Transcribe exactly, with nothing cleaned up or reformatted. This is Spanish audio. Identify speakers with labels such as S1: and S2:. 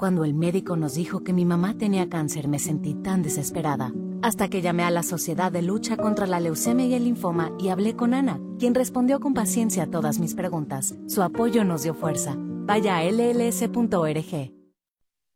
S1: Cuando el médico nos dijo que mi mamá tenía cáncer, me sentí tan desesperada. Hasta que llamé a la Sociedad de Lucha contra la Leucemia y el Linfoma y hablé con Ana, quien respondió con paciencia a todas mis preguntas. Su apoyo nos dio fuerza. Vaya a L L S punto org.